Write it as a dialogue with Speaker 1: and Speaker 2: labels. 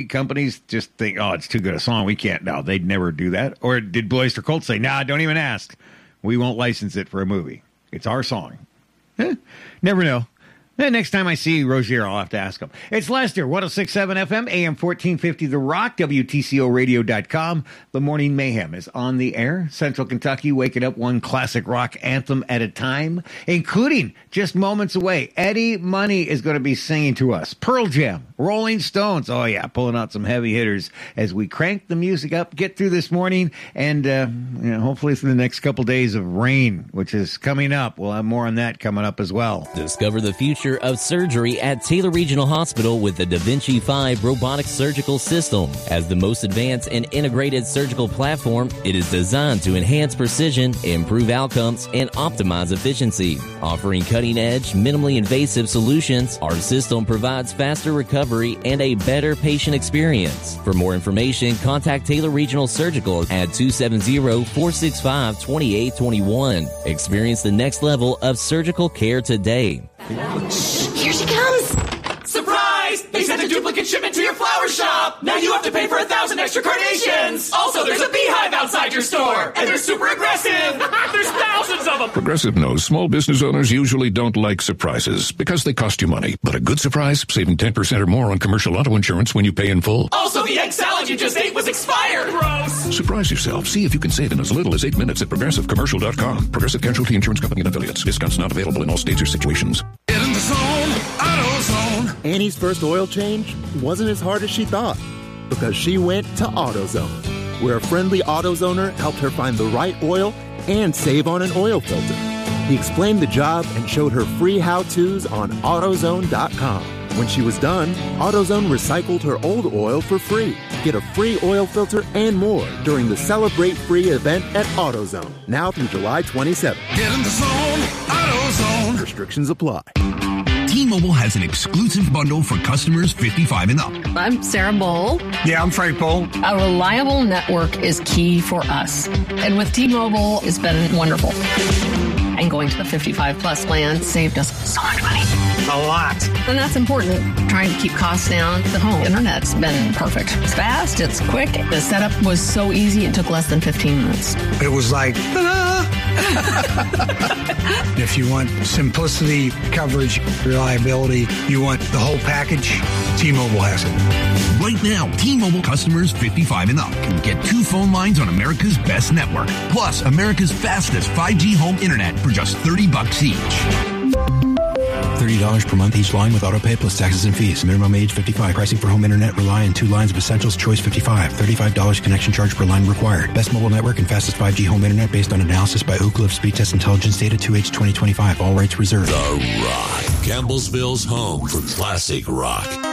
Speaker 1: companies just think, oh, it's too good a song, we can't? No, they'd never do that. Or did Blue Oyster Cult say, nah, don't even ask. We won't license it for a movie. It's our song. Never know. Next time I see Rozier, I'll have to ask him. It's Lester, 106.7 FM, AM 1450 The Rock, WTCOradio.com. The Morning Mayhem is on the air. Central Kentucky waking up one classic rock anthem at a time, including just moments away. Eddie Money is going to be singing to us. Pearl Jam, Rolling Stones. Oh, yeah, pulling out some heavy hitters as we crank the music up, get through this morning, and hopefully through the next couple days of rain, which is coming up. We'll have more on that coming up as well.
Speaker 2: Discover the future of surgery at Taylor Regional Hospital with the Da Vinci 5 robotic surgical system. As the most advanced and integrated surgical platform, it is designed to enhance precision, improve outcomes, and optimize efficiency. Offering cutting-edge, minimally invasive solutions, our system provides faster recovery and a better patient experience. For more information, contact Taylor Regional Surgical at 270-465-2821. Experience the next level of surgical care today.
Speaker 3: Here she comes! Surprise! They sent a duplicate shipment to your flower shop! Now you have to pay for 1,000 extra carnations! Also, there's a beehive outside your store! And they're super aggressive! There's thousands of them!
Speaker 4: Progressive knows small business owners usually don't like surprises because they cost you money. But a good surprise, saving 10% or more on commercial auto insurance when you pay in full.
Speaker 3: Also, the egg salad you just ate was expired! Gross!
Speaker 4: Surprise yourself. See if you can save in as little as 8 minutes at ProgressiveCommercial.com. Progressive Casualty Insurance Company and Affiliates. Discounts not available in all states or situations.
Speaker 5: Get in the zone, AutoZone.
Speaker 6: Annie's first oil change wasn't as hard as she thought because she went to AutoZone, where a friendly AutoZoner helped her find the right oil and save on an oil filter. He explained the job and showed her free how-tos on AutoZone.com. When she was done, AutoZone recycled her old oil for free. Get a free oil filter and more during the Celebrate Free event at AutoZone, now through July 27th.
Speaker 5: Get in the zone, AutoZone.
Speaker 6: Restrictions apply.
Speaker 7: T-Mobile has an exclusive bundle for customers 55 and up.
Speaker 8: I'm Sarah Bowl.
Speaker 5: Yeah, I'm Frank Bowl.
Speaker 8: A reliable network is key for us. And with T-Mobile, it's been wonderful. And going to the 55-plus plan saved us so much money.
Speaker 5: A lot.
Speaker 8: And that's important. Trying to keep costs down. The home internet's been perfect. It's fast. It's quick. The setup was so easy. It took less than 15 minutes.
Speaker 5: It was like, ta-da! If you want simplicity, coverage, reliability, you want the whole package, T-Mobile has it.
Speaker 7: Right now, T-Mobile customers 55 and up can get 2 phone lines on America's best network, plus America's fastest 5G home internet for just $30 each.
Speaker 9: $30 per month each line with autopay plus taxes and fees. Minimum age 55. Pricing for home internet rely on 2 lines of Essentials. Choice 55. $35 connection charge per line required. Best mobile network and fastest 5G home internet based on analysis by Oak Cliff Speed Test Intelligence data 2H 2025. All rights reserved.
Speaker 10: The Rock. Campbellsville's home for classic rock.